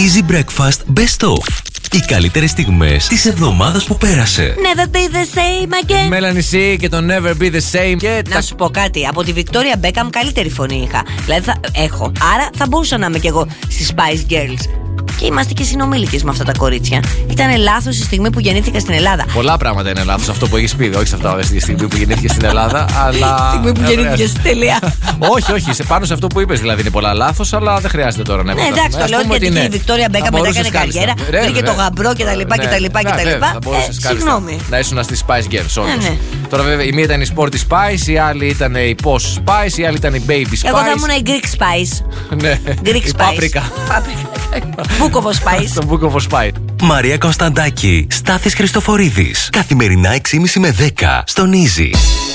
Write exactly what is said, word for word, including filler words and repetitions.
Easy Breakfast Best Of. Οι καλύτερες στιγμές της εβδομάδας που πέρασε. Never be the same again. Μέλανη Σι και το Never be the same. Και να τα... σου πω κάτι. Από τη Βικτόρια Μπέκαμ καλύτερη φωνή είχα. Δηλαδή θα έχω. Άρα θα μπορούσα να είμαι κι εγώ στις Spice Girls. Και είμαστε και συνομήλικες με αυτά τα κορίτσια. Ήταν λάθος η στιγμή που γεννήθηκα στην Ελλάδα. Πολλά πράγματα είναι λάθος αυτό που έχεις πει. Όχι σε αυτά τη στιγμή που γεννήθηκε στην Ελλάδα, αλλά. Τη στιγμή που γεννήθηκε. Τελεία. Όχι, όχι. Σε πάνω σε αυτό που είπες δηλαδή είναι πολλά λάθος, αλλά δεν χρειάζεται τώρα να ναι, εντάξει, το λέω γιατί η Βικτόρια Μπέκαμ μετά έκανε καριέρα. Βρήκε το γαμπρό κτλ. Συγγνώμη. Να ήσουν στις Spice Girls, όντως. Τώρα βέβαια η μία ήταν η Sporty Spice, η άλλη ήταν η Posh Spice, η άλλη ήταν η Baby Spice. Εγώ θα ήμουν η Greek Spice. Ναι, Greek η Spice. Μπούκοβο Spice. Το Μπούκοβο Spice. Μαρία Κωνσταντάκη, Στάθης Χριστοφορίδης. Καθημερινά έξι και μισή με δέκα στον Easy.